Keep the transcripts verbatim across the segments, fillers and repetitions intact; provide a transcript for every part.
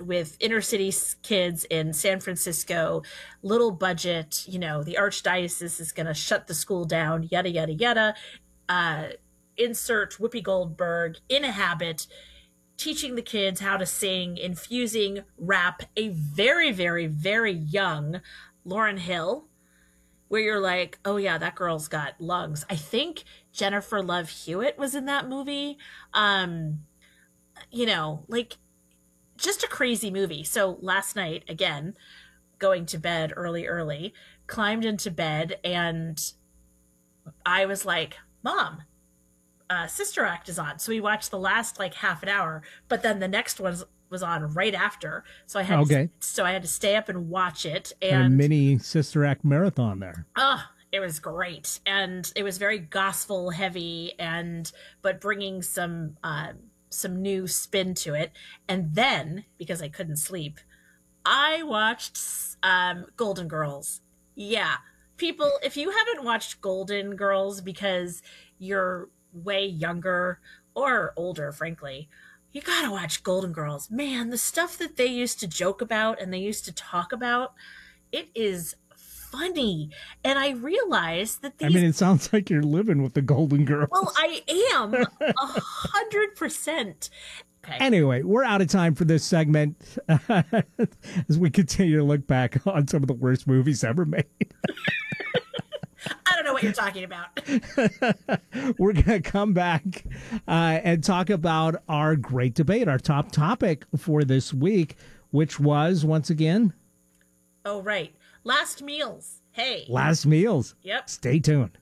with inner city kids in San Francisco, little budget, you know, the archdiocese is going to shut the school down, yada, yada, yada. Uh, insert Whoopi Goldberg in a habit, teaching the kids how to sing, infusing rap, a very, very, very young Lauryn Hill, where you're like, oh yeah, that girl's got lungs. I think Jennifer Love Hewitt was in that movie. Um, you know, like, just a crazy movie. So last night, again, going to bed early, early, climbed into bed, and I was like, Mom, uh, Sister Act is on. So we watched the last like half an hour, but then the next one was on right after. So I had okay. to, so I had to stay up and watch it. And, and a mini Sister Act marathon there. Oh, it was great. And it was very gospel heavy, and but bringing some uh, some new spin to it. And then, because I couldn't sleep, I watched um, Golden Girls. Yeah. People, if you haven't watched Golden Girls because you're way younger or older, frankly, you gotta watch Golden Girls. Man, the stuff that they used to joke about and they used to talk about, it is funny. And I realized that these... I mean, it sounds like you're living with the Golden Girls. Well, I am a hundred percent. Okay. Anyway, we're out of time for this segment as we continue to look back on some of the worst movies ever made. I don't know what you're talking about. We're going to come back uh, and talk about our great debate, our top topic for this week, which was, once again... Oh, right. Last meals. Hey. Last meals. Yep. Stay tuned.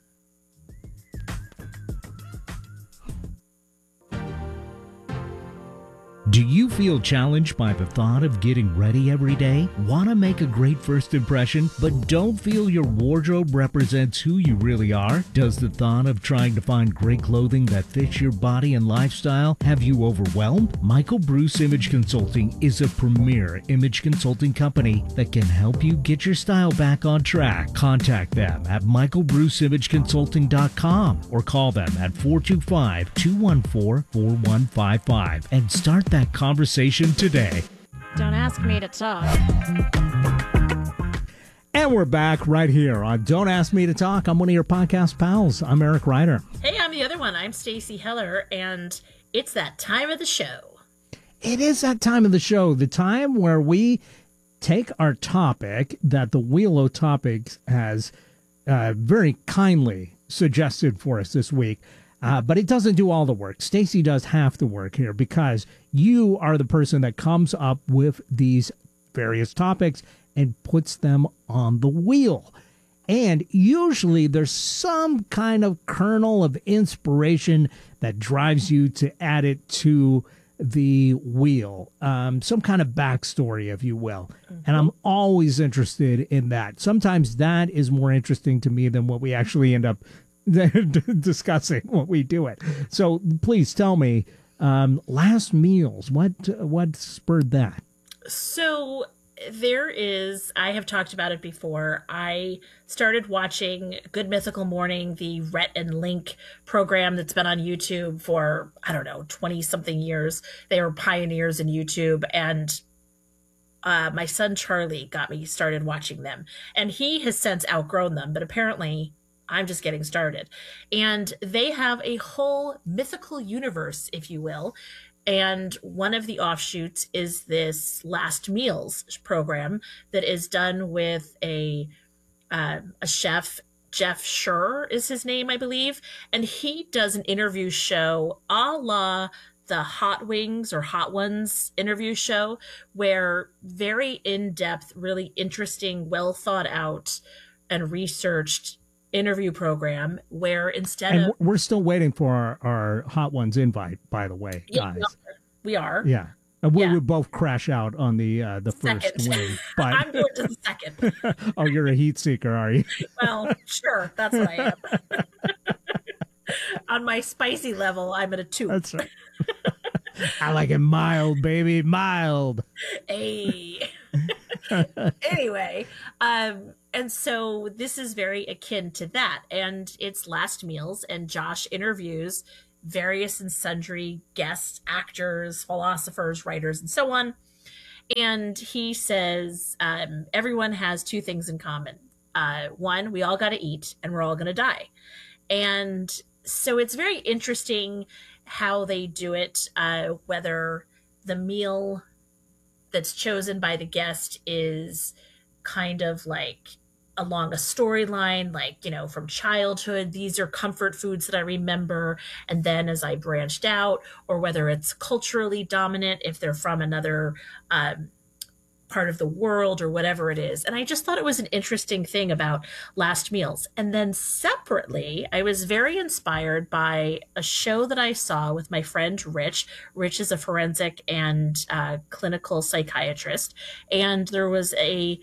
Do you feel challenged by the thought of getting ready every day? Want to make a great first impression, but don't feel your wardrobe represents who you really are? Does the thought of trying to find great clothing that fits your body and lifestyle have you overwhelmed? Michael Bruce Image Consulting is a premier image consulting company that can help you get your style back on track. Contact them at michael bruce image consulting dot com or call them at four two five, two one four, four one five five and start that conversation today. Don't ask me to talk. And we're back right here on Don't Ask Me to Talk. I'm one of your podcast pals. I'm Eric Ryder. Hey, I'm the other one. I'm Stacey Heller, and it's that time of the show. It is that time of the show, the time where we take our topic that the Wheel of Topics has uh, very kindly suggested for us this week. Uh, but it doesn't do all the work. Stacey does half the work here because you are the person that comes up with these various topics and puts them on the wheel. And usually there's some kind of kernel of inspiration that drives you to add it to the wheel, um, some kind of backstory, if you will. Mm-hmm. And I'm always interested in that. Sometimes that is more interesting to me than what we actually end up discussing when we do it. So please tell me, um, last meals, what what spurred that? So there is, I have talked about it before. I started watching Good Mythical Morning, the Rhett and Link program that's been on YouTube for, I don't know, twenty something years. They were pioneers in YouTube, and uh, my son Charlie got me started watching them, and he has since outgrown them, but apparently I'm just getting started. And they have a whole mythical universe, if you will. And one of the offshoots is this Last Meals program that is done with a uh, a chef, Jeff Schur is his name, I believe. And he does an interview show a la the Hot Wings or Hot Ones interview show, where very in-depth, really interesting, well thought out and researched interview program where instead and of... we're still waiting for our, our Hot Ones invite, by the way, guys. Yeah, we are. Yeah. And we yeah. would both crash out on the uh, the first second. wave. But... I'm going to the second. Oh, you're a heat seeker, are you? Well, sure. That's what I am. On my spicy level, I'm at a two. That's right. I like it mild, baby, mild. Hey. Anyway, um, and so this is very akin to that, and it's Last Meals, and Josh interviews various and sundry guests, actors, philosophers, writers, and so on. And he says, um, everyone has two things in common. Uh, one, we all got to eat and we're all going to die. And so it's very interesting how they do it, uh, whether the meal that's chosen by the guest is kind of like along a storyline, like, you know, from childhood, these are comfort foods that I remember. And then as I branched out, or whether it's culturally dominant, if they're from another um, part of the world or whatever it is. And I just thought it was an interesting thing about last meals. And then separately, I was very inspired by a show that I saw with my friend Rich. Rich is a forensic and uh, clinical psychiatrist. And there was a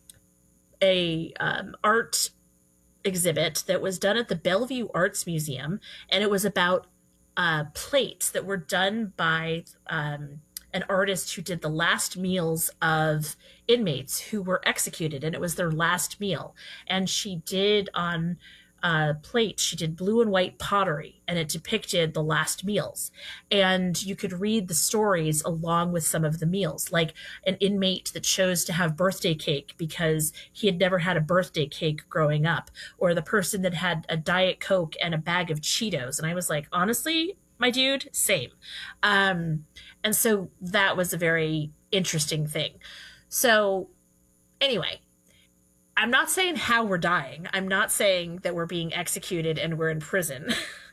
a um, art exhibit that was done at the Bellevue Arts Museum, and it was about uh, plates that were done by um, an artist who did the last meals of inmates who were executed, and it was their last meal. And she did on uh, plate, she did blue and white pottery, and it depicted the last meals. And you could read the stories along with some of the meals, like an inmate that chose to have birthday cake because he had never had a birthday cake growing up, or the person that had a Diet Coke and a bag of Cheetos. And I was like, honestly, my dude, same. Um, and so that was a very interesting thing. So anyway, I'm not saying how we're dying. I'm not saying that we're being executed and we're in prison.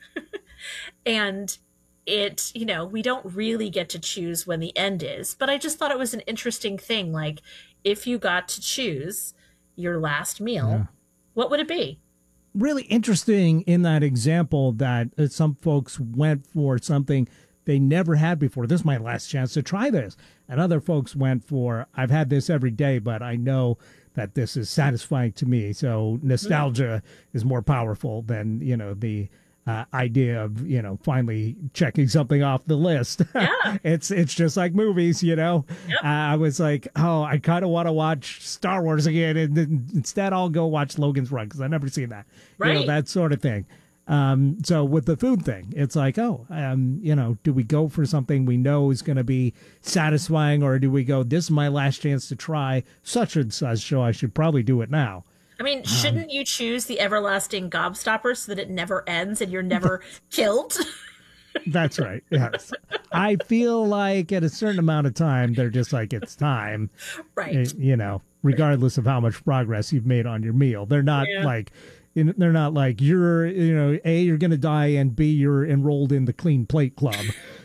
And it, you know, we don't really get to choose when the end is. But I just thought it was an interesting thing. Like, if you got to choose your last meal, yeah. what would it be? Really interesting in that example that uh, some folks went for something they never had before. This is my last chance to try this. And other folks went for, I've had this every day, but I know that this is satisfying to me. So nostalgia mm. is more powerful than, you know, the uh, idea of, you know, finally checking something off the list. Yeah. it's it's just like movies, you know. Yep. Uh, I was like, oh, I kind of want to watch Star Wars again, and then instead I'll go watch Logan's Run because I've never seen that. Right. You know, that sort of thing. Um, so with the food thing, it's like, oh, um, you know, do we go for something we know is going to be satisfying, or do we go, this is my last chance to try such and such, so I should probably do it now? I mean, shouldn't um, you choose the everlasting gobstopper so that it never ends and you're never killed? That's right. Yes. I feel like at a certain amount of time, they're just like, it's time. Right. You know, regardless of how much progress you've made on your meal. They're not yeah. like... They're not like, you're, you know, A, you're going to die, and B, you're enrolled in the Clean Plate Club.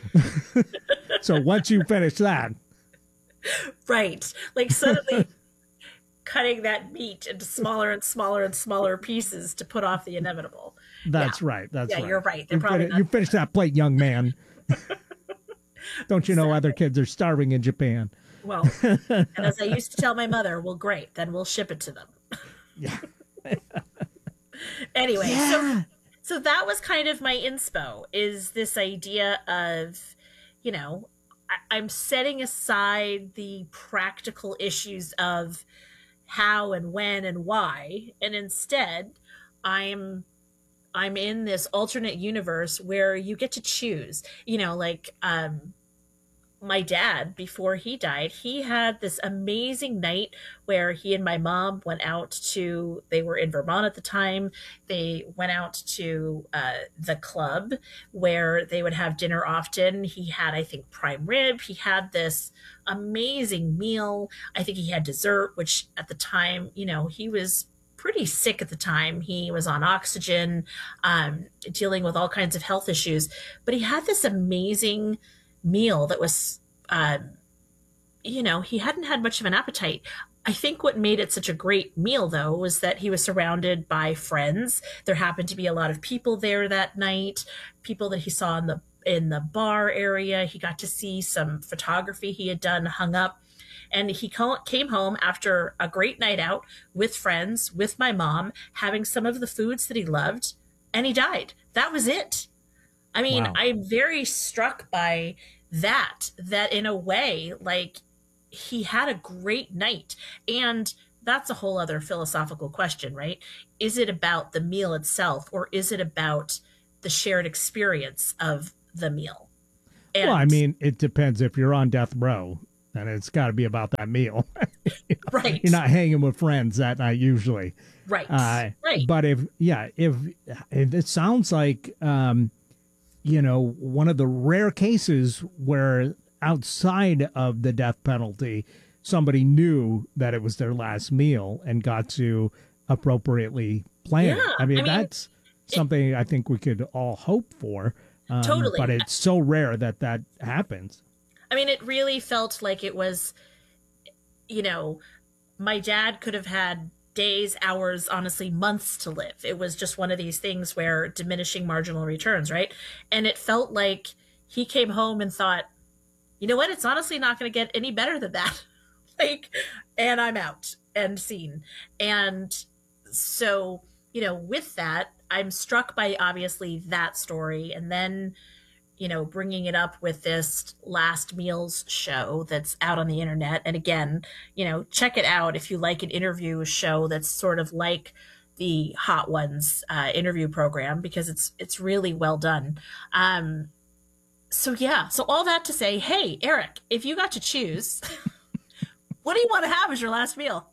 So once you finish that. Right. Like suddenly cutting that meat into smaller and smaller and smaller pieces to put off the inevitable. That's yeah. right. That's yeah, right. You're right. They're you probably fin- not- You finish that plate, young man. Don't you know other kids are starving in Japan? Well, and as I used to tell my mother, well, great, then we'll ship it to them. Yeah. Anyway, yeah. so so that was kind of my inspo, is this idea of, you know, I, I'm setting aside the practical issues of how and when and why, and instead I'm I'm in this alternate universe where you get to choose, you know, like um my dad, before he died, he had this amazing night where he and my mom went out to, they were in Vermont at the time. They went out to uh, the club where they would have dinner often. He had, I think, prime rib. He had this amazing meal. I think he had dessert, which at the time, you know, he was pretty sick at the time. He was on oxygen, um, dealing with all kinds of health issues. But he had this amazing meal that was, um, you know, he hadn't had much of an appetite. I think what made it such a great meal, though, was that he was surrounded by friends. There happened to be a lot of people there that night, people that he saw in the in the bar area. He got to see some photography he had done hung up. And he came home after a great night out with friends, with my mom, having some of the foods that he loved, and he died. That was it. I mean, wow. I'm very struck by that, that in a way, like, he had a great night. And that's a whole other philosophical question, right? Is it about the meal itself, or is it about the shared experience of the meal? And, well, I mean, it depends if you're on death row. and it's got to be about that meal. You know, Right. you're not hanging with friends that night usually. Right. Uh, right. But if, yeah, if, if it sounds like, um, you know, one of the rare cases where outside of the death penalty, somebody knew that it was their last meal and got to appropriately plan it. Yeah, I mean, I mean, that's something I think we could all hope for. Um, Totally. But it's so rare that that happens. I mean, it really felt like it was, you know, my dad could have had days, hours, honestly, months to live. It was just one of these things where diminishing marginal returns, right? And it felt like he came home and thought, you know what? It's honestly not going to get any better than that. Like, and I'm out and seen. And so, you know, with that, I'm struck by obviously that story. And then, you know, bringing it up with this Last Meals show that's out on the internet. And again, you know, check it out if you like an interview show that's sort of like the Hot Ones uh, interview program, because it's it's really well done. Um, so yeah, so all that to say, hey, Eric, if you got to choose, what do you want to have as your last meal?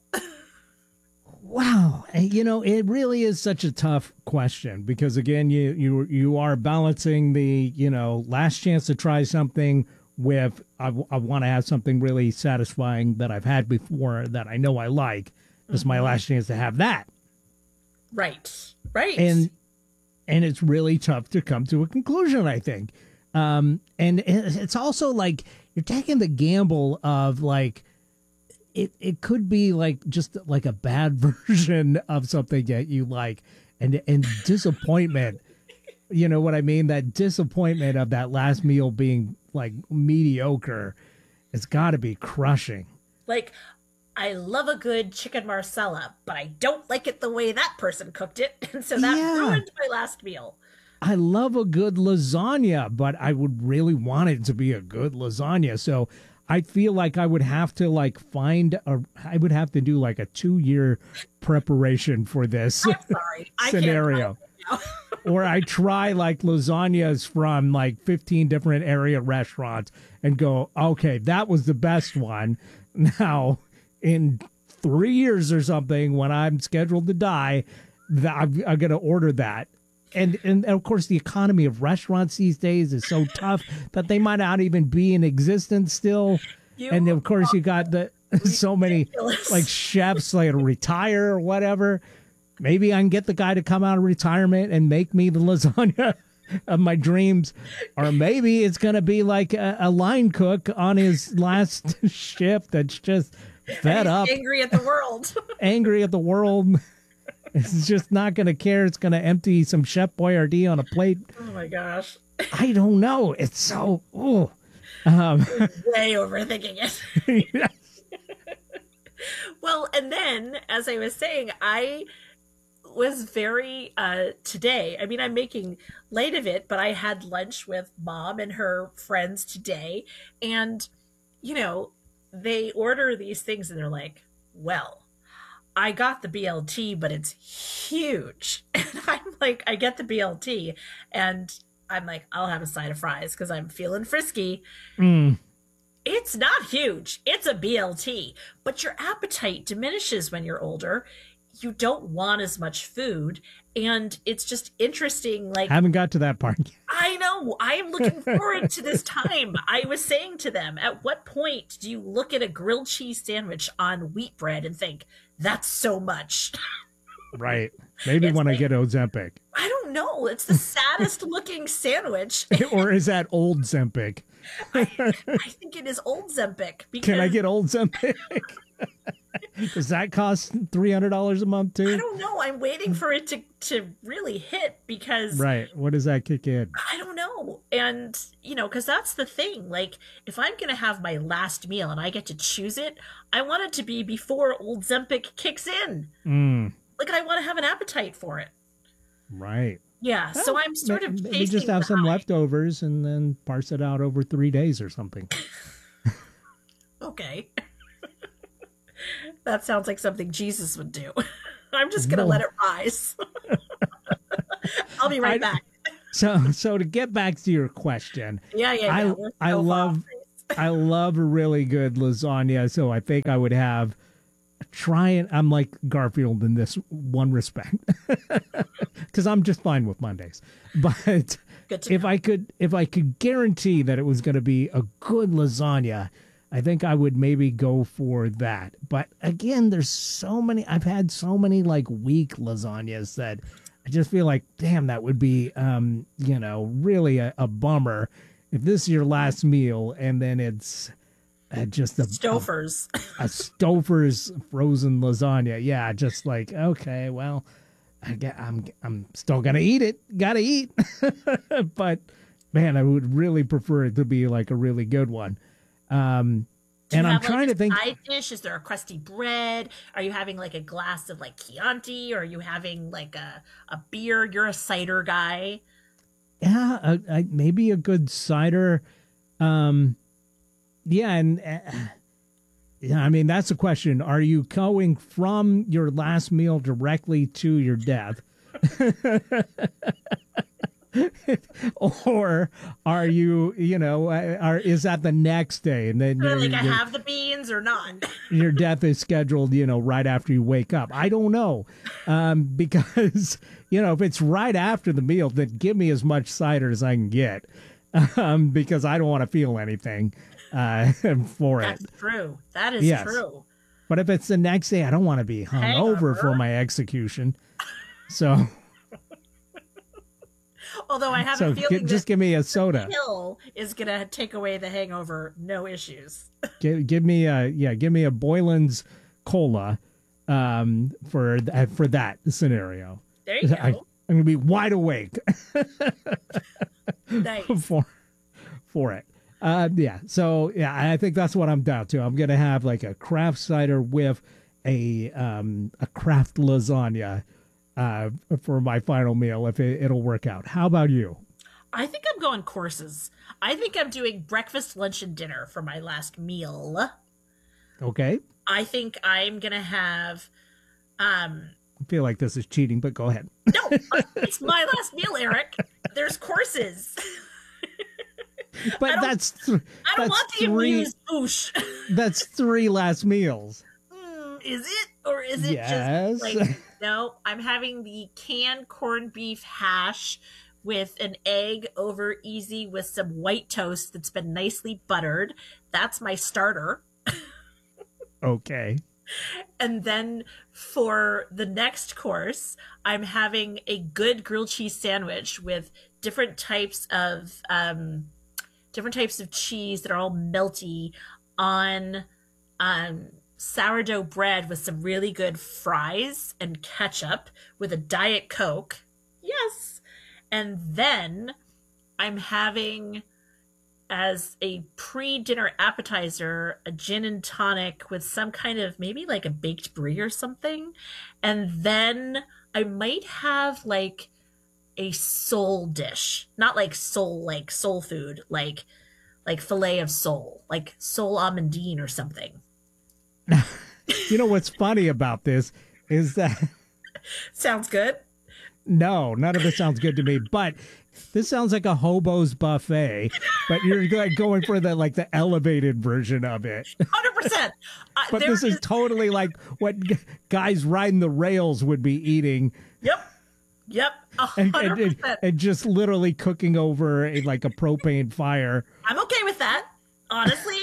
Wow. And, you know, it really is such a tough question because, again, you, you, you are balancing the, you know, last chance to try something with I, w- I want to have something really satisfying that I've had before that I know I like. This is my last chance to have that. Right. Right. And and it's really tough to come to a conclusion, I think. Um, and it- it's also like you're taking the gamble of like, It it could be like just like a bad version of something that you like, and and disappointment. You know what I mean? That disappointment of that last meal being like mediocre, it's got to be crushing. Like, I love a good chicken marsala, but I don't like it the way that person cooked it, and so that Yeah. ruined my last meal. I love a good lasagna, but I would really want it to be a good lasagna. So I feel like I would have to like find a, I would have to do like a two year preparation for this I'm sorry. I scenario. Can't try it now. Or I try like lasagnas from like fifteen different area restaurants and go, okay, that was the best one. Now, in three years or something, when I'm scheduled to die, that I'm, I'm going to order that. And, and of course, the economy of restaurants these days is so tough that they might not even be in existence still. You And of course, you got the so many ridiculous. like chefs like retire or whatever. Maybe I can get the guy to come out of retirement and make me the lasagna of my dreams. Or maybe it's going to be like a, a line cook on his last shift that's just fed up, angry at the world. angry at the world. It's just not going to care. It's going to empty some Chef Boyardee on a plate. Oh my gosh. I don't know. It's so, ooh. Um, Way overthinking it. Well, and then, as I was saying, I was very, uh, today, I mean, I'm making light of it, but I had lunch with Mom and her friends today. And, you know, they order these things and they're like, well, I got the B L T, but it's huge. And I'm like, I get the B L T and I'm like, I'll have a side of fries because I'm feeling frisky. mm, It's not huge. It's a B L T, but your appetite diminishes when you're older. You don't want as much food. And it's just interesting. Like, haven't got to that part yet. I know. I am looking forward to this time. I was saying to them, at what point do you look at a grilled cheese sandwich on wheat bread and think, that's so much? Right. Maybe It's when I like- get Ozempic. I don't know. It's the saddest looking sandwich. Or is that old Zempic? I think it is old Zempic. Because Can I get old Zempic? Does that cost three hundred dollars a month I too? don't know. I'm waiting for it to, to really hit because Right. What does that kick in? I don't know. And, you know, because that's the thing. Like, if I'm going to have my last meal and I get to choose it, I want it to be before old Zempic kicks in. Mm, Like, I want to have an appetite for it. right. Yeah. So I'm sort of Maybe chasing just have the some high. leftovers and then parse it out over three days or something. Okay. That sounds like something Jesus would do. I'm just going to No. let it rise. I'll be right I- back. So, so to get back to your question, Yeah, yeah, yeah. I We're I so far love off base. I love a really good lasagna, so I think I would have try and I'm like Garfield in this one respect because I'm just fine with Mondays. But if know. I could, if I could guarantee that it was going to be a good lasagna, I think I would maybe go for that. But again, there's so many. I've had so many like weak lasagnas that I just feel like, damn, that would be, um, you know, really a, a bummer if this is your last meal and then it's. Uh, just a Stouffer's. A, a Stouffer's frozen lasagna. Yeah, just like, okay, well, I get, I'm I'm still gonna eat it. Gotta eat. But man, I would really prefer it to be like a really good one. Um, and I'm have, trying like, to think. Side dish? Is there a crusty bread? Are you having like a glass of like Chianti? Or are you having like a a beer? You're a cider guy. Yeah, a, a, maybe a good cider. Um, Yeah, and uh, yeah, I mean that's the question. Are you going from your last meal directly to your death, or are you, you know, are is that the next day and then Or your, like I your, have the beans or not? your death is scheduled, you know, right after you wake up? I don't know, um, because you know if it's right after the meal, then give me as much cider as I can get, um, because I don't want to feel anything. Uh, for That's it. true. That is Yes. true. But if it's the next day, I don't want to be hungover for my execution. So, Although I have so a feeling gi- just that give me a soda. pill is gonna take away the hangover, no issues. Give, give me a yeah, give me a Boylan's cola, um, for th- for that scenario. There you go. I, I'm gonna be wide awake Nice. for for it. Uh, yeah, so yeah, I think that's what I'm down to. I'm gonna have like a craft cider with a um a craft lasagna uh for my final meal if it, it'll work out. How about you? I think I'm going courses. I think I'm doing breakfast, lunch, and dinner for my last meal. Okay, I think I'm gonna have um I feel like this is cheating, but go ahead. no, it's my last meal, Eric. There's courses. But that's th- I don't that's want the three. amuse bouche. That's three last meals. Mm, is it? Or is it Yes. just like, no, I'm having the canned corned beef hash with an egg over easy with some white toast that's been nicely buttered. That's my starter. Okay. And then for the next course, I'm having a good grilled cheese sandwich with different types of um, different types of cheese that are all melty on um, sourdough bread with some really good fries and ketchup with a Diet Coke. Yes. And then I'm having as a pre-dinner appetizer a gin and tonic with some kind of maybe like a baked brie or something. And then I might have like a soul dish, not like soul, like soul food, like like filet of sole, like sole amandine or something. You know what's funny about this is that Sounds good. no, none of it sounds good to me, but this sounds like a hobo's buffet, but you're like going for the like the elevated version of it. one hundred percent. Uh, But there this is totally like what g- guys riding the rails would be eating. Yep. Yep. A And, hundred and, percent. and just literally cooking over a, like a propane fire. I'm okay with that, honestly.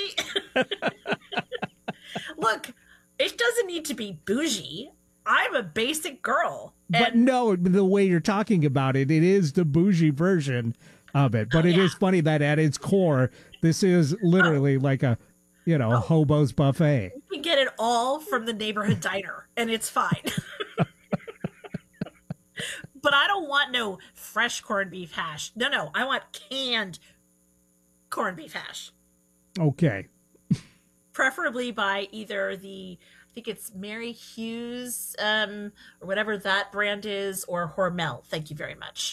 Look, it doesn't need to be bougie. I'm a basic girl. But And no, the way you're talking about it, it is the bougie version of it. But Oh, it is yeah. funny that at its core, this is literally like a, you know, hobo's buffet. you can get it all from the neighborhood diner, and it's fine. But I don't want no fresh corned beef hash. No, no, I want canned corned beef hash. Okay. Preferably by either the, I think it's Mary Hughes, um, or whatever that brand is, or Hormel. Thank you very much.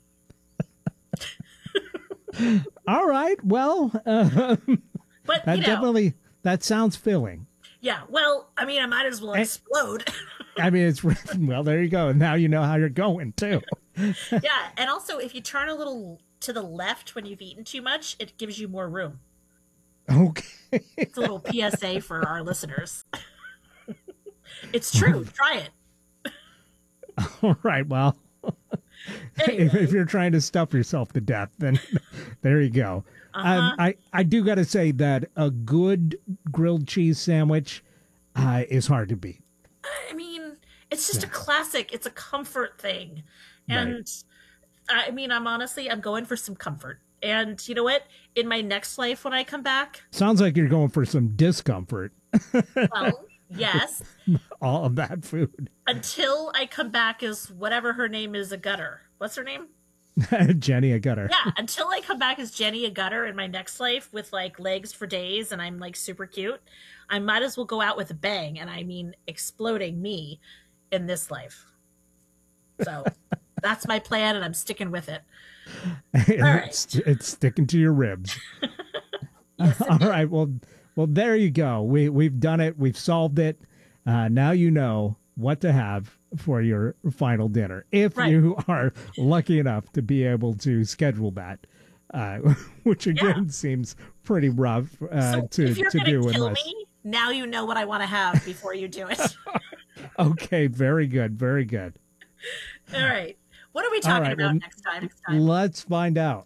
All right. Well, uh, But, that you know, definitely, that sounds filling. yeah, well, I mean, I might as well explode. I mean, it's, well, there you go. Now you know how you're going, too. Yeah, and also, if you turn a little to the left when you've eaten too much, it gives you more room. Okay. It's a little P S A for our listeners. It's true. Try it. All right. Well, Anyway. if, if you're trying to stuff yourself to death, then there you go. Uh-huh. Um, I, I do got to say that a good grilled cheese sandwich uh, is hard to beat. I mean, it's just a classic. It's a comfort thing. And Right. I mean, I'm honestly, I'm going for some comfort. And you know what? In my next life, when I come back, Sounds like you're going for some discomfort. well, yes, All of that food. until I come back as whatever her name is, a gutter. What's her name? Jenny, a gutter. Yeah, until I come back as Jenny a gutter in my next life with like legs for days and I'm like super cute, I might as well go out with a bang, and I mean exploding me in this life. So that's my plan, and I'm sticking with it. right. it's, it's sticking to your ribs. All right. Well, well, there you go. We we've done it. We've solved it. Uh, now you know what to have for your final dinner, if Right. you are lucky enough to be able to schedule that, uh, which again Yeah. seems pretty rough uh, So to if you're to gonna do. kill Unless me, now you know what I want to have before you do it. okay, very good, very good. All right. What are we All talking right, about well, next time? Next time? Let's find out.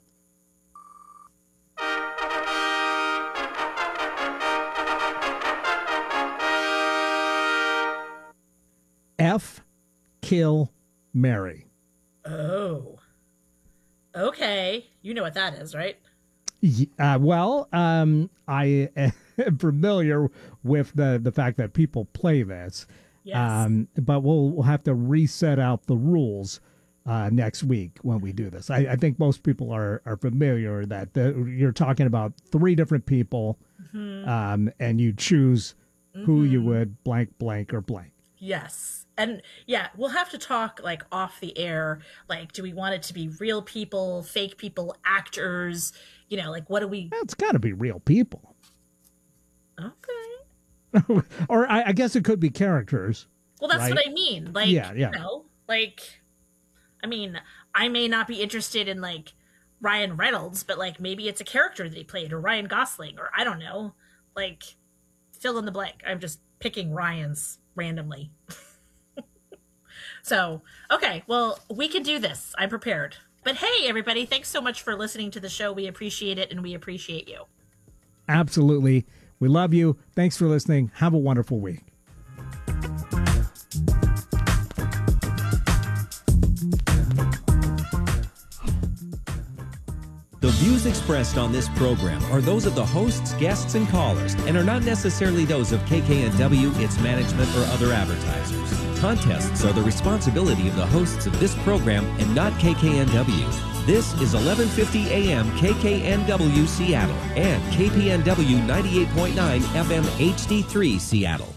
F, kill, Mary. Oh. Okay. You know what that is, right? Y- Uh, well, um, I am familiar with the, the fact that people play this, Yes. um, but we'll, we'll have to reset out the rules uh, next week when we do this. I, I think most people are, are familiar that the, you're talking about three different people, Mm-hmm. um, and you choose who you would blank, blank, or blank. Yes. And yeah, we'll have to talk like off the air. Like, do we want it to be real people, fake people, actors? You know, like what do we. Well, it's got to be real people. Okay. Or I, I guess it could be characters. Well, that's Right. what I mean. Like, Yeah, yeah. you know, like, I mean, I may not be interested in like Ryan Reynolds, but like maybe it's a character that he played, or Ryan Gosling, or I don't know. Like, fill in the blank. I'm just picking Ryan's randomly. So, okay, well, we can do this. I'm prepared. But hey, everybody, thanks so much for listening to the show. We appreciate it, and we appreciate you. Absolutely. We love you. Thanks for listening. Have a wonderful week. The views expressed on this program are those of the hosts, guests, and callers, and are not necessarily those of K K N W, its management, or other advertisers. Contests are the responsibility of the hosts of this program and not K K N W. This is eleven fifty A M K K N W Seattle and K P N W ninety-eight point nine F M H D three Seattle.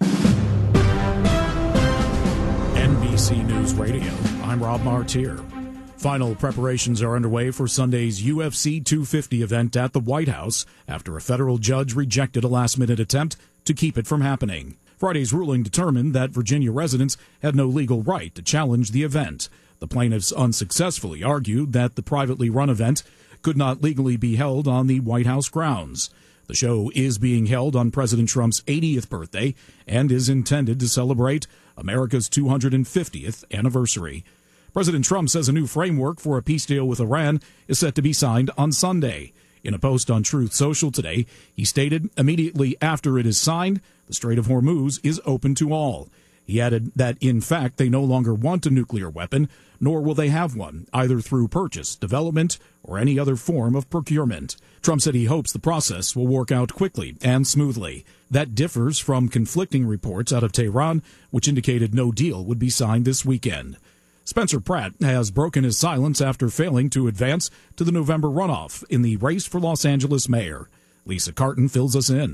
N B C News Radio, I'm Rob Martier. Final preparations are underway for Sunday's U F C two fifty event at the White House after a federal judge rejected a last-minute attempt to keep it from happening. Friday's ruling determined that Virginia residents had no legal right to challenge the event. The plaintiffs unsuccessfully argued that the privately run event could not legally be held on the White House grounds. The show is being held on President Trump's eightieth birthday and is intended to celebrate America's two hundred fiftieth anniversary. President Trump says a new framework for a peace deal with Iran is set to be signed on Sunday. In a post on Truth Social today, he stated immediately after it is signed, the Strait of Hormuz is open to all. He added that, in fact, they no longer want a nuclear weapon, nor will they have one, either through purchase, development, or any other form of procurement. Trump said he hopes the process will work out quickly and smoothly. That differs from conflicting reports out of Tehran, which indicated no deal would be signed this weekend. Spencer Pratt has broken his silence after failing to advance to the November runoff in the race for Los Angeles mayor. Lisa Carton fills us in.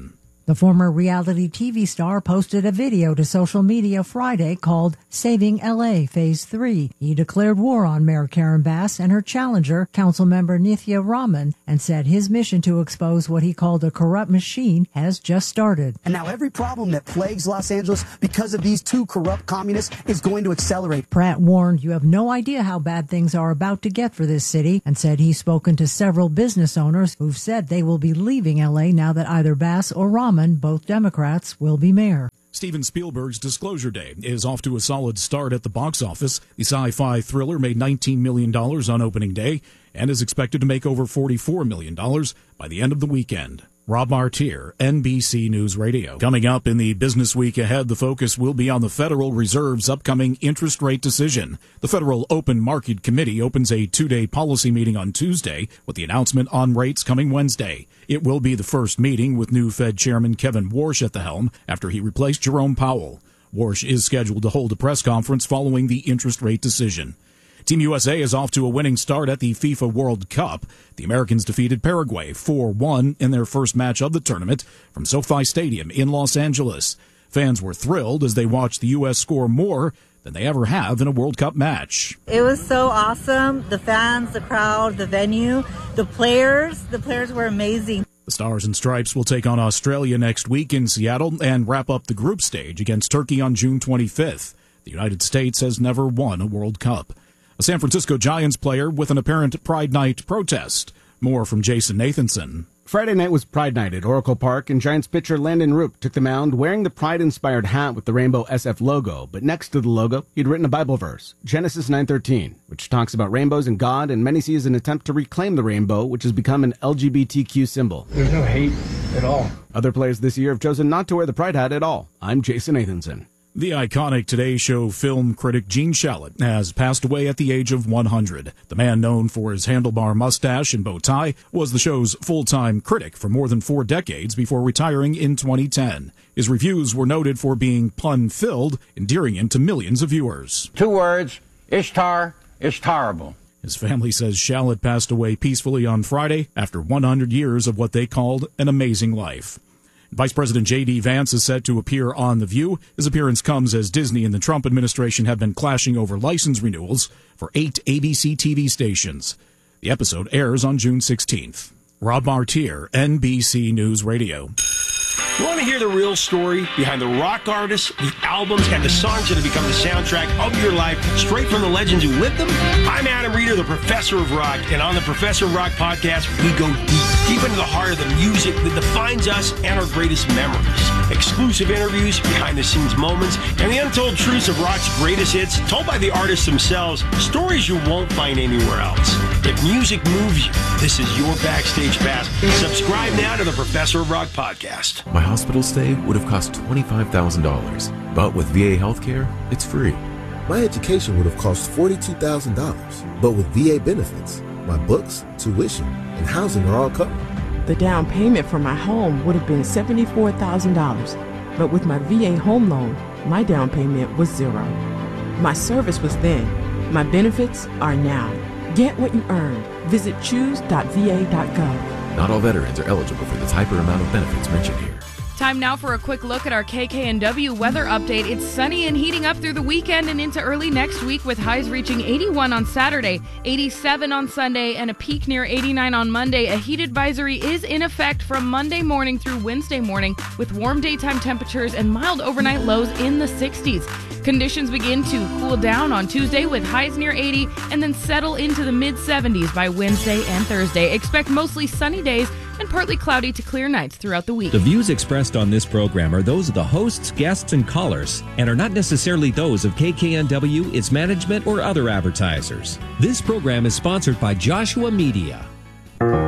The former reality T V star posted a video to social media Friday called Saving L A Phase three. He declared war on Mayor Karen Bass and her challenger, Councilmember Nithya Raman, and said his mission to expose what he called a corrupt machine has just started. And now every problem that plagues Los Angeles because of these two corrupt communists is going to accelerate. Pratt warned you have no idea how bad things are about to get for this city and said he's spoken to several business owners who've said they will be leaving L A now that either Bass or Raman, both Democrats, will be mayor. Steven Spielberg's Disclosure Day is off to a solid start at the box office. The sci-fi thriller made nineteen million dollars on opening day and is expected to make over forty-four million dollars by the end of the weekend. Rob Martier, N B C News Radio. Coming up in the business week ahead, the focus will be on the Federal Reserve's upcoming interest rate decision. The Federal Open Market Committee opens a two-day policy meeting on Tuesday with the announcement on rates coming Wednesday. It will be the first meeting with new Fed Chairman Kevin Warsh at the helm after he replaced Jerome Powell. Warsh is scheduled to hold a press conference following the interest rate decision. Team U S A is off to a winning start at the FIFA World Cup. The Americans defeated Paraguay four one in their first match of the tournament from SoFi Stadium in Los Angeles. Fans were thrilled as they watched the U S score more than they ever have in a World Cup match. It was so awesome. The fans, the crowd, the venue, the players. The players were amazing. The Stars and Stripes will take on Australia next week in Seattle and wrap up the group stage against Turkey on June twenty-fifth. The United States has never won a World Cup. A San Francisco Giants player with an apparent Pride Night protest. More from Jason Nathanson. Friday night was Pride Night at Oracle Park, and Giants pitcher Landon Roop took the mound wearing the Pride-inspired hat with the rainbow S F logo. But next to the logo, he'd written a Bible verse, Genesis nine thirteen, which talks about rainbows and God, and many see as an attempt to reclaim the rainbow, which has become an L G B T Q symbol. There's no hate at all. Other players this year have chosen not to wear the Pride hat at all. I'm Jason Nathanson. The iconic Today Show film critic Gene Shalit has passed away at the age of one hundred. The man, known for his handlebar mustache and bow tie, was the show's full-time critic for more than four decades before retiring in twenty ten. His reviews were noted for being pun-filled, endearing him to millions of viewers. Two words, Ishtar, Ishtarable. His family says Shalit passed away peacefully on Friday after one hundred years of what they called an amazing life. Vice President J D. Vance is set to appear on The View. His appearance comes as Disney and the Trump administration have been clashing over license renewals for eight A B C T V stations. The episode airs on June sixteenth. Rob Martier, N B C News Radio. You want to hear the real story behind the rock artists, the albums, and the songs that have become the soundtrack of your life, straight from the legends who lived them? I'm Adam Reeder, the Professor of Rock, and on the Professor of Rock podcast, we go deep, deep into the heart of the music that defines us and our greatest memories. Exclusive interviews, behind-the-scenes moments, and the untold truths of rock's greatest hits, told by the artists themselves, stories you won't find anywhere else. If music moves you, this is your backstage pass. Subscribe now to the Professor of Rock podcast. My hospital stay would have cost twenty-five thousand dollars, but with V A healthcare, it's free. My education would have cost forty-two thousand dollars, but with V A benefits, my books, tuition, and housing are all covered. The down payment for my home would have been seventy-four thousand dollars, but with my V A home loan, my down payment was zero. My service was then. My benefits are now. Get what you earned. Visit choose dot v a dot gov. Not all veterans are eligible for the type or amount of benefits mentioned here. Time now for a quick look at our K K N W weather update. It's sunny and heating up through the weekend and into early next week, with highs reaching eighty-one on Saturday, eighty-seven on Sunday, and a peak near eighty-nine on Monday. A heat advisory is in effect from Monday morning through Wednesday morning, with warm daytime temperatures and mild overnight lows in the sixties. Conditions begin to cool down on Tuesday with highs near eighty and then settle into the mid seventies by Wednesday and Thursday. Expect mostly sunny days and partly cloudy to clear nights throughout the week. The views expressed on this program are those of the hosts, guests, and callers, and are not necessarily those of K K N W, its management, or other advertisers. This program is sponsored by Joshua Media.